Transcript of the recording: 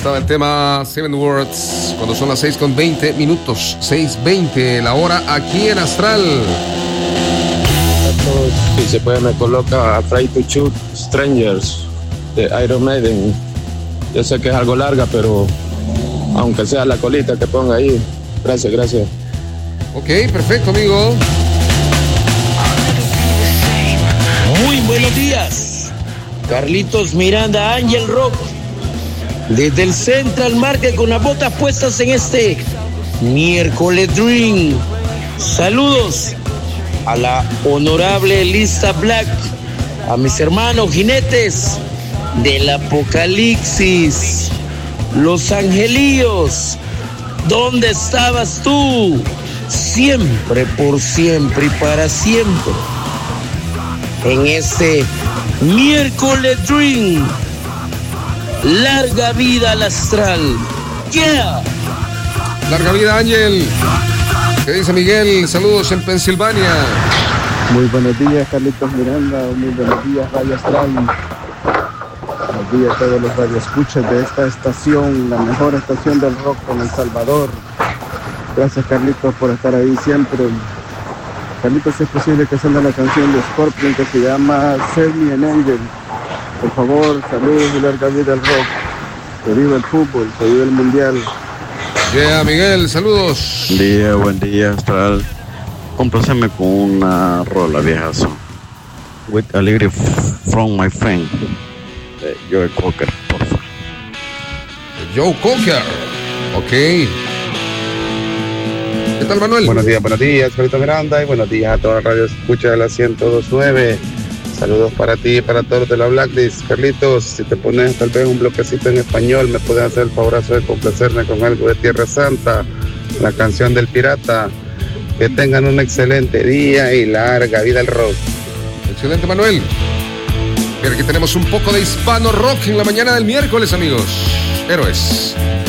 estaba el tema Seven Words, cuando son las 6:20, 6:20 la hora aquí en Astral. Si se puede, me coloca Afraid to Shoot Strangers de Iron Maiden. Yo sé que es algo larga, pero aunque sea la colita que ponga ahí. Gracias. Ok, perfecto, amigo. Muy buenos días. Carlitos Miranda, Ángel Rock, desde el Central Market con las botas puestas en este miércoles Dream. Saludos a la honorable Lista Black, a mis hermanos jinetes del Apocalipsis, los angelíos. ¿Dónde estabas tú? Siempre, por siempre y para siempre. En este miércoles Dream. Larga vida al Astral. Yeah. Larga vida, Ángel. ¿Qué dice Miguel? Saludos en Pensilvania. Muy buenos días, Carlitos Miranda. Muy buenos días, Radio Astral. Buenos días a todos los radioescuchas de esta estación, la mejor estación del rock en El Salvador. Gracias, Carlitos, por estar ahí siempre. Carlitos, si es posible que salga la canción de Scorpion que se llama Send Me an Angel. Por favor, saludos y larga vida al rock. Que viva el fútbol, que viva el mundial. Yeah, Miguel, saludos. Buen día, Astral. Compláceme con una rola, viejazo. With Alegre from My Friend, de Joe Cocker, por favor. Joe Cocker, ok. ¿Qué tal, Manuel? Buenos días, Carlitos Miranda, y buenos días a toda la radio escucha de la 102.9. Saludos para ti y para todos de la Blacklist. Carlitos, si te pones tal vez un bloquecito en español, me puedes hacer el favorazo de complacerme con algo de Tierra Santa, la canción del pirata. Que tengan un excelente día y larga vida al rock. Excelente, Manuel. Mira, aquí tenemos un poco de hispano rock en la mañana del miércoles, amigos. Héroes.